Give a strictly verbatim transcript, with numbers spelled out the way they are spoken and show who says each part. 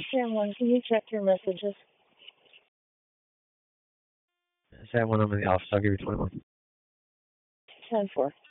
Speaker 1: Sam one, can you check your messages?
Speaker 2: Sam one, I'm in the office. I'll give you twenty-one.
Speaker 1: ten four.